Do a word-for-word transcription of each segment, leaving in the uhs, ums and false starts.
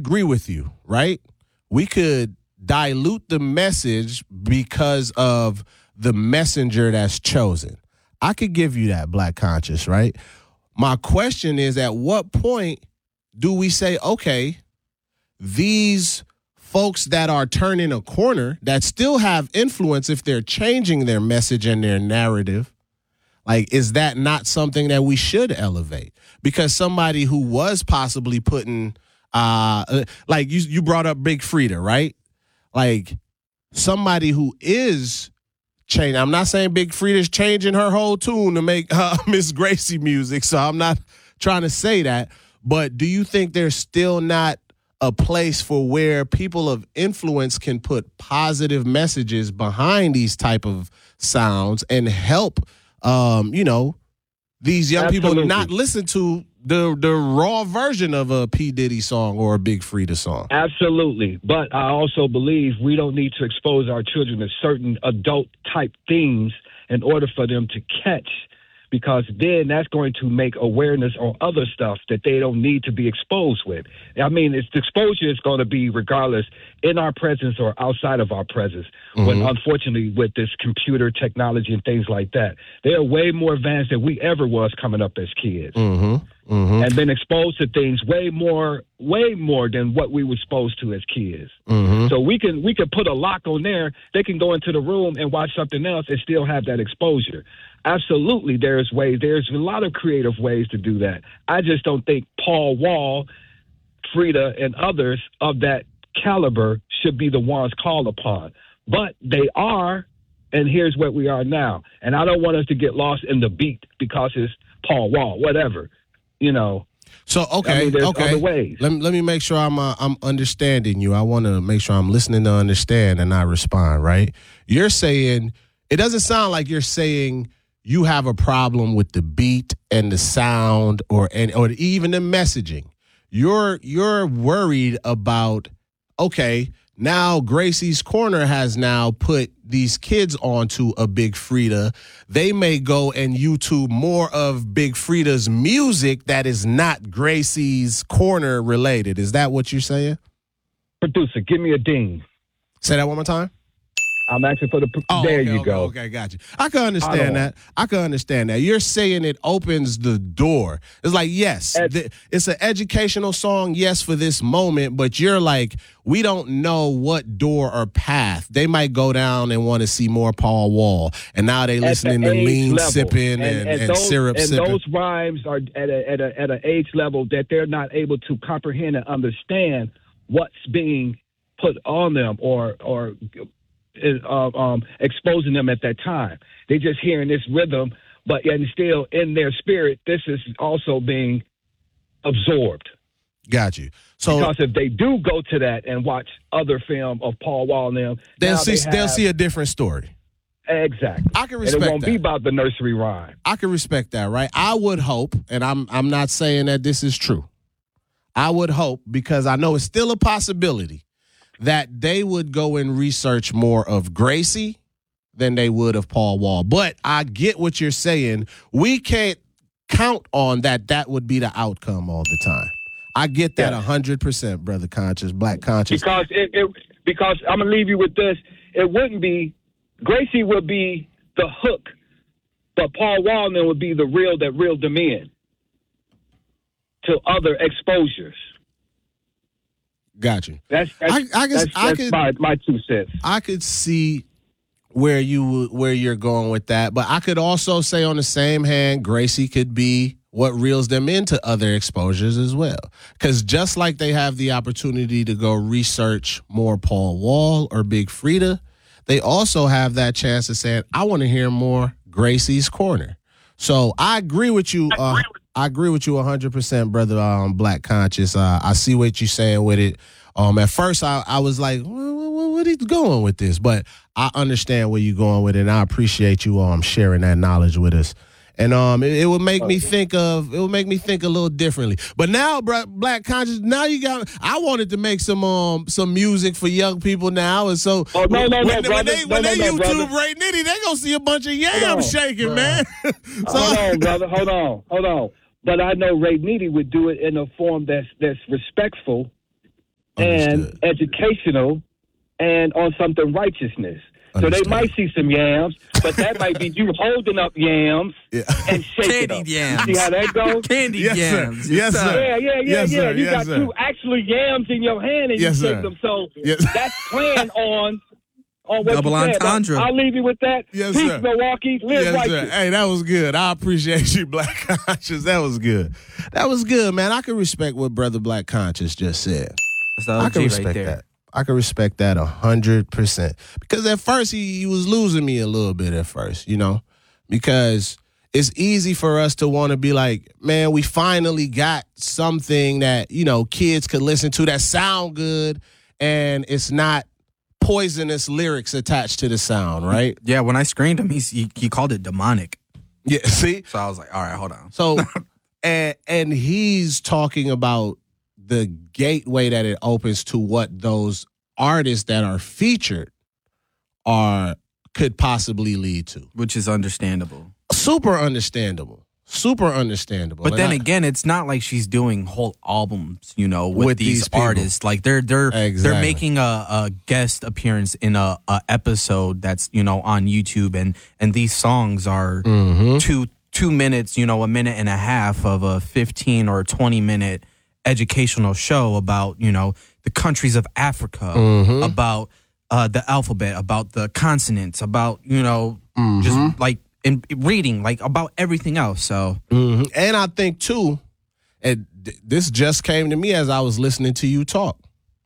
agree with you, right? We could dilute the message because of the messenger that's chosen. I could give you that, Black Conscious, right? My question is, at what point do we say, okay, these folks that are turning a corner, that still have influence if they're changing their message and their narrative, like, is that not something that we should elevate? Because somebody who was possibly putting, uh, like you, you brought up Big Freedia, right? Like, somebody who is changing. I'm not saying Big Freedia's changing her whole tune to make uh, Miss Gracie music, so I'm not trying to say that. But do you think there's still not a place for where people of influence can put positive messages behind these type of sounds and help, um, you know, these young Absolutely. people not listen to the the raw version of a P. Diddy song or a Big Freedia song? Absolutely. But I also believe we don't need to expose our children to certain adult type things in order for them to catch, because then that's going to make awareness on other stuff that they don't need to be exposed with. I mean, it's, the exposure is going to be regardless in our presence or outside of our presence. Mm-hmm. When unfortunately with this computer technology and things like that, they are way more advanced than we ever was coming up as kids. Mm-hmm. Mm-hmm. And been exposed to things way more, way more than what we were exposed to as kids. Mm-hmm. So we can we can put a lock on there. They can go into the room and watch something else and still have that exposure. Absolutely, there's ways. There's a lot of creative ways to do that. I just don't think Paul Wall, Freedia, and others of that caliber should be the ones called upon. But they are, and here's where we are now. And I don't want us to get lost in the beat because it's Paul Wall, whatever. You know. So okay, I mean, there's okay. other ways. Let me let me make sure I'm uh, I'm understanding you. I want to make sure I'm listening to understand and not respond. Right? You're saying, it doesn't sound like you're saying you have a problem with the beat and the sound or and or even the messaging. You're you're worried about, okay, now Gracie's Corner has now put these kids onto a Big Freedia. They may go and YouTube more of Big Freedia's music that is not Gracie's Corner related. Is that what you're saying? Producer, give me a ding. Say that one more time. I'm asking for the. Oh, there okay, you okay, go. Okay, got you. I can understand that. I can understand that. You're saying it opens the door. It's like, yes, Ed- th- it's an educational song, yes, for this moment, but you're like, we don't know what door or path. They might go down and want to see more Paul Wall, and now they listening the to lean level. sipping and, and, and, and those, syrup and sipping. those rhymes are at a, at a at an age level that they're not able to comprehend and understand what's being put on them or or. Uh, um, exposing them at that time. They're just hearing this rhythm, but and still in their spirit, this is also being absorbed. Got you. So because if they do go to that and watch other film of Paul Wall and them, they'll see they have, they'll see a different story. Exactly. I can respect and it won't that. be about the nursery rhyme. I can respect that, right? I would hope, and I'm I'm not saying that this is true. I would hope, because I know it's still a possibility, that they would go and research more of Gracie than they would of Paul Wall. But I get what you're saying. We can't count on that that would be the outcome all the time. I get that Yeah. one hundred percent, Brother Conscious, Black Conscious. Because it, it because I'm going to leave you with this. It wouldn't be, Gracie would be the hook, but Paul Wall then would be the reel that reeled them in to other exposures. Got you. That's that's, I, I guess that's, I that's could, my, my two cents. I could see where you where you're going with that, but I could also say on the same hand, Gracie could be what reels them into other exposures as well. Because just like they have the opportunity to go research more Paul Wall or Big Freedia, they also have that chance of saying, I want to hear more Gracie's Corner. So I agree with you. Uh, I agree with you one hundred percent, brother. Um, Black Conscious. Uh, I see what you're saying with it. Um, at first, I, I was like, well, "What are you going with this?" But I understand where you're going with it, and I appreciate you um sharing that knowledge with us. And um, it, it would make me think of it would make me think a little differently. But now, bro, Black Conscious, now you got. I wanted to make some um some music for young people now, and so oh, no, no, when, no, when brother. they no, when no, they no, YouTube brother. Ray Nitty, they gonna see a bunch of yams shaking, bro. man. so, hold on, brother. Hold on, hold on. But I know Ray Nitty would do it in a form that's that's respectful and educational and on something righteousness. So they might see some yams, but that might be you holding up yams yeah. and shaking them. Yams. See how that goes? Candied yes, yams. Sir. Yes, sir. Yeah, yeah, yeah, yes, yeah. Sir. You yes, got sir. two actually yams in your hand and yes, you shake sir. them. So yes. that's playing on on what Double you said. entendre. I'll leave you with that. Yes, Peace, sir. Milwaukee. Live yes, righteous. Sir. Hey, that was good. I appreciate you, Black Conscious. That was good. That was good, man. I can respect what Brother Black Conscious just said. That's the I O G can respect right there. that. I can respect that a hundred percent. Because at first he, he was losing me a little bit at first, you know, because it's easy for us to want to be like, man, we finally got something that, you know, kids could listen to that sound good and it's not poisonous lyrics attached to the sound, right? Yeah, when I screened him, he's, he he called it demonic. Yeah, see? So I was like, all right, hold on. So, and and he's talking about the gateway that it opens to what those artists that are featured are could possibly lead to. Which is understandable. Super understandable. Super understandable. But and then I, again, it's not like she's doing whole albums, you know, with, With these, these people. artists. Like they're they're Exactly. they're making a, a guest appearance in a, a episode that's, you know, on YouTube, and and these songs are Mhm. two two minutes, you know, a minute and a half of a fifteen or twenty minute educational show about, you know, the countries of Africa, Mhm. about uh, the alphabet, about the consonants, about, you know, Mhm. just like in reading, like about everything else. So Mhm. And I think too, and th- this just came to me as I was listening to you talk.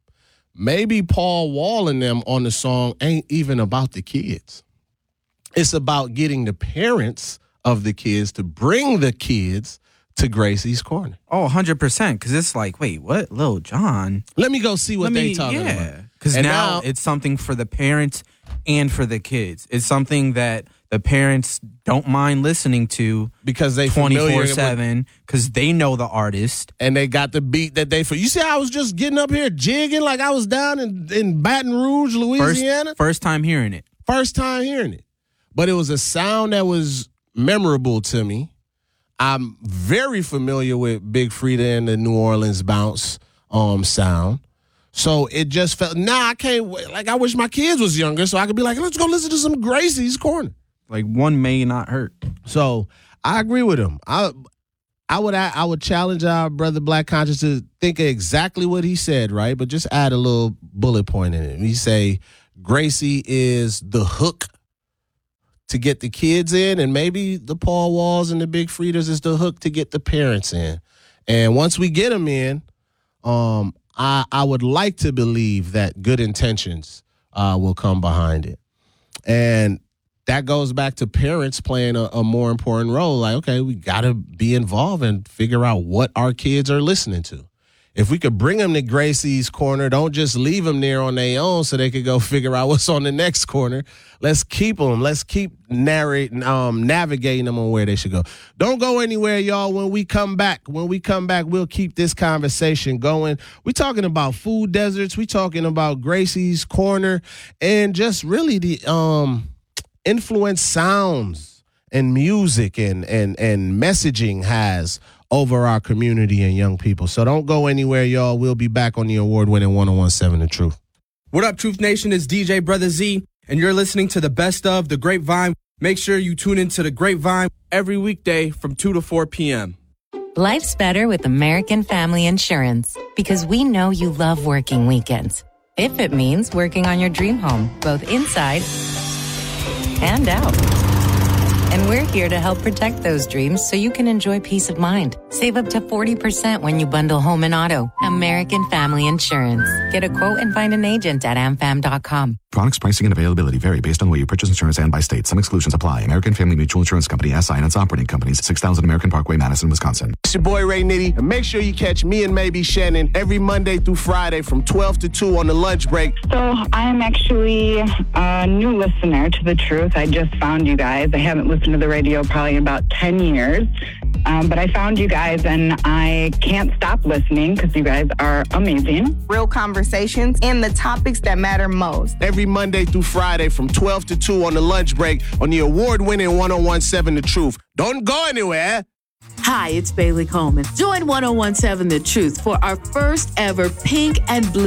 Maybe Paul Wall and them on the song ain't even about the kids. It's about getting the parents of the kids to bring the kids to Gracie's Corner. Oh, one hundred percent. Because it's like, wait, what? Lil Jon? Let me go see what Let they me, talking yeah. about. Because And now, now- it's something for the parents and for the kids. It's something that the parents don't mind listening to Because they familiar twenty-four with- seven because they know the artist. and they got the beat that they for. You see, I was just getting up here jigging like I was down in, in Baton Rouge, First, Louisiana. first time hearing it. First time hearing it. But it was a sound that was memorable to me. I'm very familiar with Big Frida and the New Orleans bounce um, sound. So it just felt, nah, I can't wait. Like, I wish my kids was younger so I could be like, let's go listen to some Gracie's Corner. Like, one may not hurt. So I agree with him. I I would I would challenge our brother Black Conscious to think of exactly what he said, right? But just add a little bullet point in it. He say Gracie is the hook to get the kids in, and maybe the Paul Walls and the Big Fridas is the hook to get the parents in. And once we get them in, um, I I would like to believe that good intentions uh, will come behind it. And that goes back to parents playing a, a more important role. Like, okay, we got to be involved and figure out what our kids are listening to. If we could bring them to Gracie's Corner, don't just leave them there on their own so they could go figure out what's on the next corner. Let's keep them. Let's keep narrating, um, navigating them on where they should go. Don't go anywhere, y'all. When we come back, when we come back, we'll keep this conversation going. We're talking about food deserts. We're talking about Gracie's Corner and just really the um, influence sounds and music and and and messaging has over our community and young people. So don't go anywhere, y'all. We'll be back on the award-winning one oh one seven The Truth. What up, Truth Nation? It's D J Brother Z, and you're listening to the best of The Grapevine. Make sure you tune into The Grapevine every weekday from two to four p.m. Life's better with American Family Insurance because we know you love working weekends. If it means working on your dream home, both inside and out. And we're here to help protect those dreams so you can enjoy peace of mind. Save up to forty percent when you bundle home and auto. American Family Insurance. Get a quote and find an agent at a m fam dot com. Products, pricing, and availability vary based on the way you purchase insurance and by state. Some exclusions apply. American Family Mutual Insurance Company, S I and its operating companies, six thousand American Parkway, Madison, Wisconsin. It's your boy Ray Nitty, and make sure you catch me and maybe Shannon every Monday through Friday from twelve to two on the lunch break. So I'm actually a new listener to The Truth. I just found you guys. I haven't listened to the radio probably in about ten years. Um, but I found you guys, and I can't stop listening because you guys are amazing. Real conversations and the topics that matter most. Every Monday through Friday from twelve to two on the lunch break on the award-winning one oh one seven The Truth. Don't go anywhere. Hi, it's Bailey Coleman. Join one oh one seven The Truth for our first ever Pink and Blue